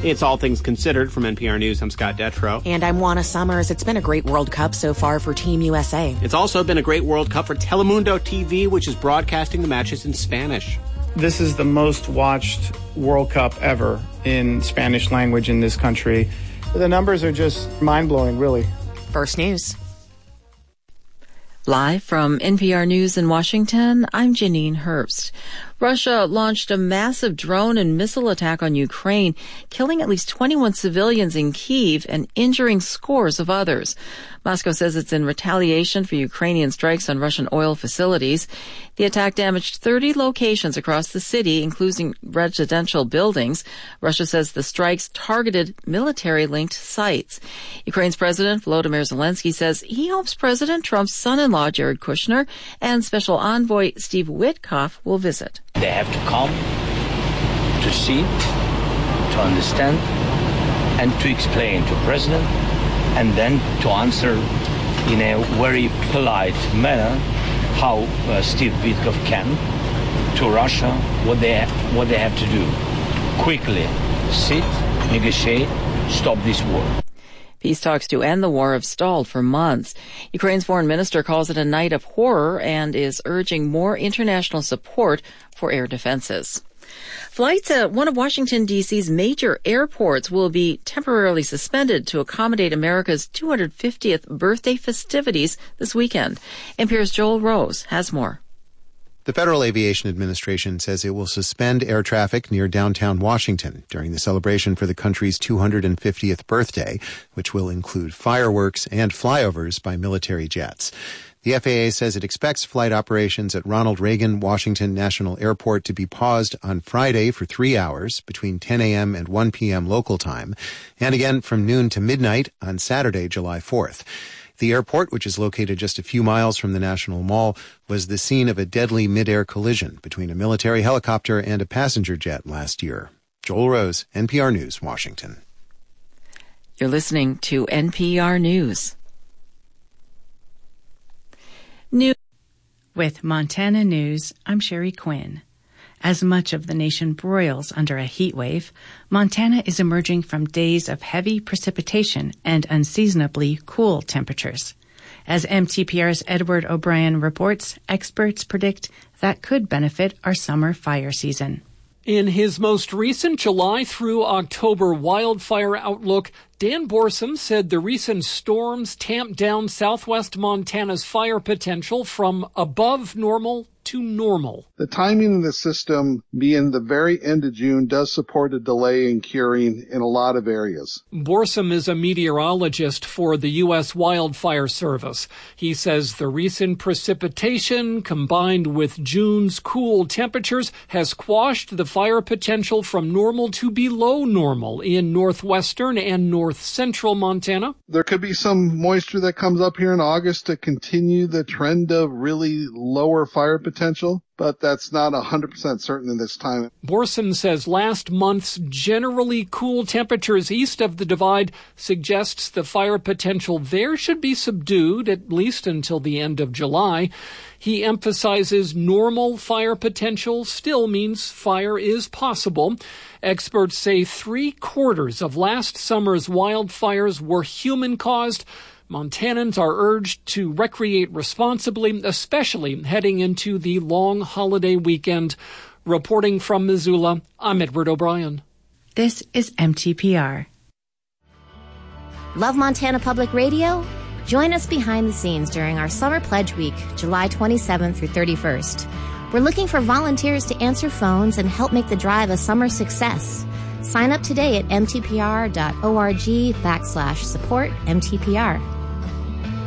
It's All Things Considered from NPR News. I'm Scott Detrow. And I'm Juana Summers. It's been a great World Cup so far for Team USA. It's also been a great World Cup for Telemundo TV, which is broadcasting the matches in Spanish. This is the most watched World Cup ever in Spanish language in this country. The numbers are just mind-blowing, really. First News. Live from NPR News in Washington, I'm Janine Herbst. Russia launched a massive drone and missile attack on Ukraine, killing at least 21 civilians in Kyiv and injuring scores of others. Moscow says it's in retaliation for Ukrainian strikes on Russian oil facilities. The attack damaged 30 locations across the city, including residential buildings. Russia says the strikes targeted military-linked sites. Ukraine's President Volodymyr Zelensky says he hopes President Trump's son-in-law, Jared Kushner, and Special Envoy Steve Witkoff will visit. They have to come to see, to understand, and to explain to President, and then to answer in a very polite manner how Steve Witkoff can to Russia what they have to do. Quickly sit, negotiate, stop this war. Peace talks to end the war have stalled for months. Ukraine's foreign minister calls it a night of horror and is urging more international support for air defenses. Flights at one of Washington, D.C.'s major airports will be temporarily suspended to accommodate America's 250th birthday festivities this weekend. NPR's Joel Rose has more. The Federal Aviation Administration says it will suspend air traffic near downtown Washington during the celebration for the country's 250th birthday, which will include fireworks and flyovers by military jets. The FAA says it expects flight operations at Ronald Reagan Washington National Airport to be paused on Friday for 3 hours between 10 a.m. and 1 p.m. local time, and again from noon to midnight on Saturday, July 4th. The airport, which is located just a few miles from the National Mall, was the scene of a deadly mid-air collision between a military helicopter and a passenger jet last year. Joel Rose, NPR News, Washington. You're listening to NPR News. With Montana News, I'm Sherry Quinn. As much of the nation broils under a heat wave, Montana is emerging from days of heavy precipitation and unseasonably cool temperatures. As MTPR's Edward O'Brien reports, experts predict that could benefit our summer fire season. In his most recent July through October wildfire outlook, Dan Borsom said the recent storms tamped down southwest Montana's fire potential from above normal to normal. The timing of the system being the very end of June does support a delay in curing in a lot of areas. Borsom is a meteorologist for the U.S. Wildfire Service. He says the recent precipitation combined with June's cool temperatures has quashed the fire potential from normal to below normal in northwestern and north central Montana. There could be some moisture that comes up here in August to continue the trend of really lower fire potential, but that's not 100% certain in this time. Borsom says last month's generally cool temperatures east of the divide suggests the fire potential there should be subdued at least until the end of July. He emphasizes normal fire potential still means fire is possible. Experts say 3/4 of last summer's wildfires were human-caused. Montanans are urged to recreate responsibly, especially heading into the long holiday weekend. Reporting from Missoula, I'm Edward O'Brien. This is MTPR. Love Montana Public Radio? Join us behind the scenes during our Summer Pledge Week, July 27th through 31st. We're looking for volunteers to answer phones and help make the drive a summer success. Sign up today at mtpr.org/support MTPR.